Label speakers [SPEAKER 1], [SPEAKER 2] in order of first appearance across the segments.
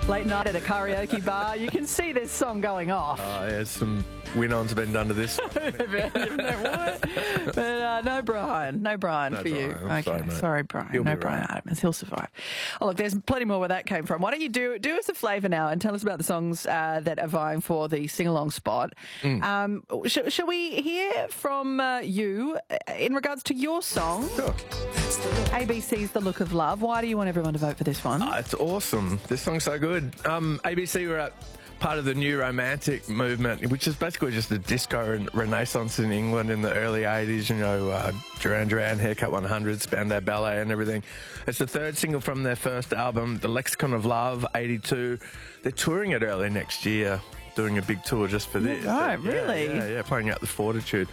[SPEAKER 1] Late night at a karaoke bar, you can see this song going off.
[SPEAKER 2] Yeah, some win-ons been done to this.
[SPEAKER 1] But no Brian. No Brian for you.
[SPEAKER 2] I'm
[SPEAKER 1] sorry, Brian.
[SPEAKER 2] He'll
[SPEAKER 1] no
[SPEAKER 2] be
[SPEAKER 1] Brian
[SPEAKER 2] right.
[SPEAKER 1] Adams. He'll survive. Oh, look, there's plenty more where that came from. Why don't you do us a flavour now and tell us about the songs that are vying for the sing-along spot. Shall we hear from you in regards to your song?
[SPEAKER 2] Sure.
[SPEAKER 1] ABC's The Look of Love. Why do you want everyone to vote for this one?
[SPEAKER 2] It's awesome. This song's so good. ABC were at part of the new romantic movement, which is basically just a disco renaissance in England in the early 80s, you know, Duran Duran, Haircut 100, Spandau Ballet and everything. It's the third single from their first album, The Lexicon of Love, 82. They're touring it early next year, doing a big tour just for this.
[SPEAKER 1] Right, really?
[SPEAKER 2] Yeah, playing out the Fortitude.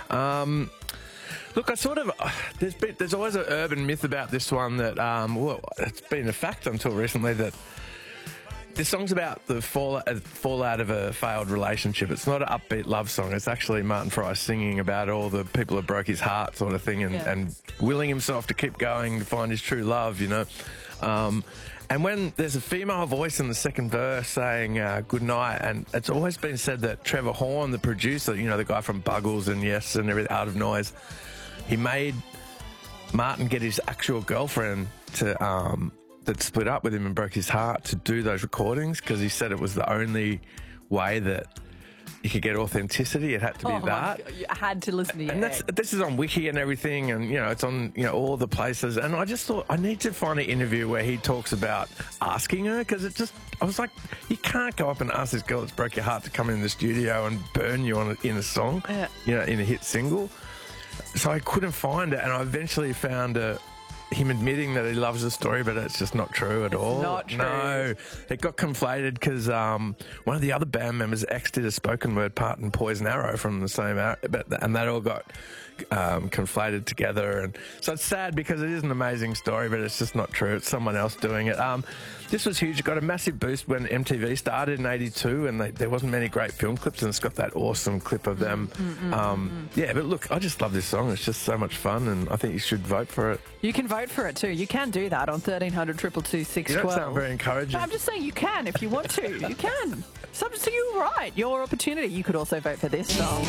[SPEAKER 2] Look, there's always an urban myth about this one that, it's been a fact until recently that this song's about the fallout of a failed relationship. It's not an upbeat love song. It's actually Martin Fry singing about all the people that broke his heart sort of thing and willing himself to keep going to find his true love, you know. And when there's a female voice in the second verse saying good night, and it's always been said that Trevor Horn, the producer, you know, the guy from Buggles and Yes and everything, Art of Noise, he made Martin get his actual girlfriend to that split up with him and broke his heart to do those recordings because he said it was the only way that you could get authenticity. It had to be that.
[SPEAKER 1] You had to listen to you.
[SPEAKER 2] And this is on Wiki and everything, and you know it's on all the places. And I just thought I need to find an interview where he talks about asking her because I was like, you can't go up and ask this girl that's broke your heart to come in the studio and burn you in a song, in a hit single. So I couldn't find it, and I eventually found him admitting that he loves the story, but it's just not true at all.
[SPEAKER 1] Not true.
[SPEAKER 2] No, it got conflated because one of the other band members, X, did a spoken word part in Poison Arrow from the same, and that all got conflated together. And so it's sad because it is an amazing story, but it's just not true. It's someone else doing it. This was huge. It got a massive boost when MTV started in 82, and there wasn't many great film clips, and it's got that awesome clip of them. But look, I just love this song. It's just so much fun, and I think you should vote for it.
[SPEAKER 1] You can vote for it too. You can do that on 1300 222 612.
[SPEAKER 2] You don't sound very encouraging.
[SPEAKER 1] I'm just saying you can if you want to. You can. So you're right. Your opportunity. You could also vote for this song.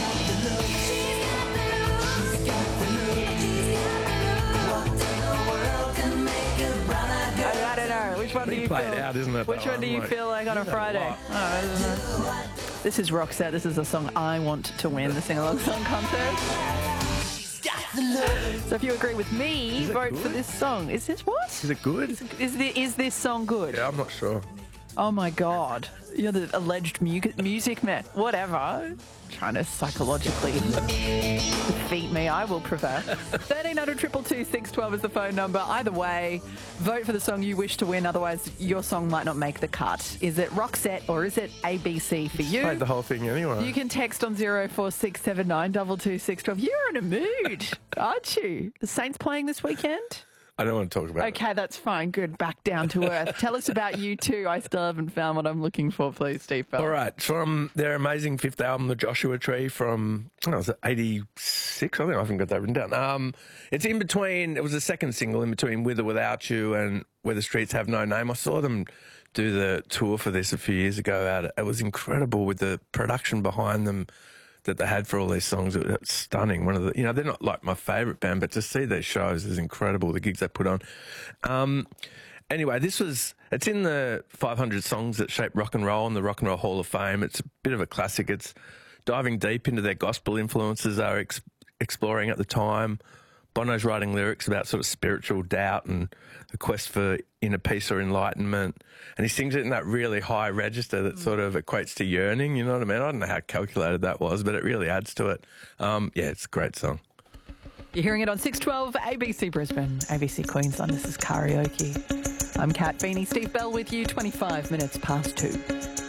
[SPEAKER 1] I don't know. Which one do you feel?
[SPEAKER 2] Out, isn't it,
[SPEAKER 1] which one do you feel like on a Friday? This is Roxette. This is a song I want to win the sing-along song contest. So if you agree with me, vote for this song. Is this what?
[SPEAKER 2] Is it good?
[SPEAKER 1] Is this song good?
[SPEAKER 2] Yeah, I'm not sure.
[SPEAKER 1] Oh my God. You're the alleged music man. Whatever. Trying to psychologically defeat me. I will prevail. 1300 222 612 is the phone number. Either way, vote for the song you wish to win. Otherwise, your song might not make the cut. Is it Roxette or is it ABC for you?
[SPEAKER 2] Played the whole thing anyway.
[SPEAKER 1] You can text on 04679 22612. You're in a mood, aren't you? The Saints playing this weekend?
[SPEAKER 2] I don't want to talk about it.
[SPEAKER 1] Okay, that's fine. Good. Back down to earth. Tell us about you too. I still haven't found what I'm looking for, please, Steve Bell.
[SPEAKER 2] All right. From their amazing fifth album, The Joshua Tree, from, was it 86? I haven't got that written down. It's in between, it was the second single in between With or Without You and Where the Streets Have No Name. I saw them do the tour for this a few years ago. It was incredible with the production behind them that they had for all these songs. It was stunning. One of the, they're not like my favourite band, but to see these shows is incredible, the gigs they put on. Anyway, it's in the 500 songs that shaped rock and roll in the Rock and Roll Hall of Fame. It's a bit of a classic. It's diving deep into their gospel influences they were exploring at the time. Bono's writing lyrics about sort of spiritual doubt and the quest for inner peace or enlightenment. And he sings it in that really high register that sort of equates to yearning, you know what I mean? I don't know how calculated that was, but it really adds to it. It's a great song.
[SPEAKER 1] You're hearing it on 612 ABC Brisbane, ABC Queensland. This is Karaoke. I'm Kat Feeney. Steve Bell with you, 25 minutes past 2.